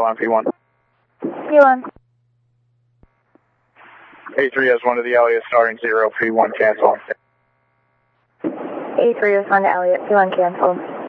on P1. P1. A3 has one to the Elliott starting 0, P1 cancel. A3 respond to Elliott, P1 cancel.